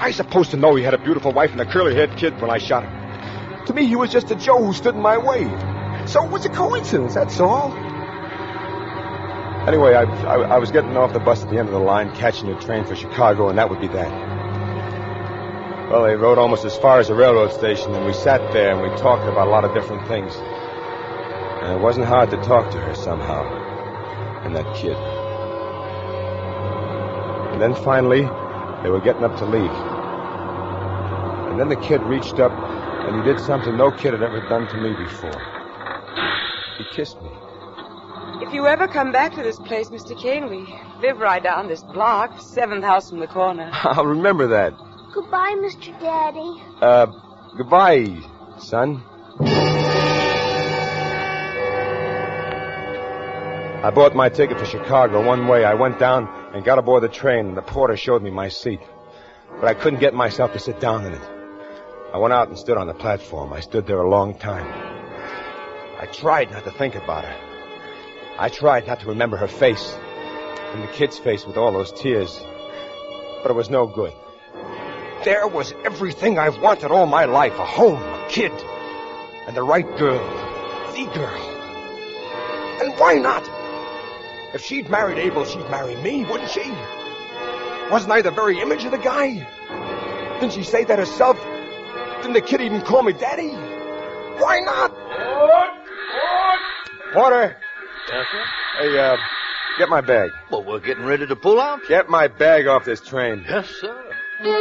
I supposed to know he had a beautiful wife and a curly-haired kid when I shot him? To me, he was just a Joe who stood in my way. So it was a coincidence, that's all. Anyway, I was getting off the bus at the end of the line, catching a train for Chicago, and that would be that. Well, they rode almost as far as the railroad station, and we sat there and we talked about a lot of different things. And it wasn't hard to talk to her somehow. And that kid. And then finally, they were getting up to leave. And then the kid reached up, and he did something no kid had ever done to me before. He kissed me. If you ever come back to this place, Mr. Kane, we live right down this block, 7th house from the corner. I'll remember that. Goodbye, Mr. Daddy. Goodbye, son. I bought my ticket for Chicago one way. I went down and got aboard the train, and the porter showed me my seat. But I couldn't get myself to sit down in it. I went out and stood on the platform. I stood there a long time. I tried not to think about her. I tried not to remember her face and the kid's face with all those tears. But it was no good. There was everything I've wanted all my life. A home, a kid, and the right girl. The girl. And why not? If she'd married Abel, she'd marry me, wouldn't she? Wasn't I the very image of the guy? Didn't she say that herself? Didn't the kid even call me Daddy? Why not? Porter. Yes, sir? Hey, get my bag. Well, we're getting ready to pull out. Get my bag off this train. Yes, sir.